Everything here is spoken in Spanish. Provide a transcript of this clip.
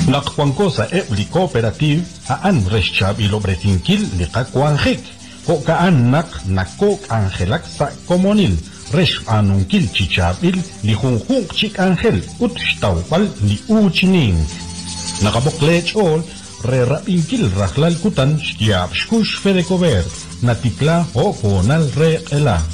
Nakwankosa li cooperative aan reschab ilobretingkil li kakwanjik. Ko kaan nakok angelak sa komonil. Resh anunkil chichabil li hunhunk chik angel utstawpal li uchining. Nakaboklech ol re rapinkil rahlal kutan shtiab shkush fedekover. Natikla o konal re ela.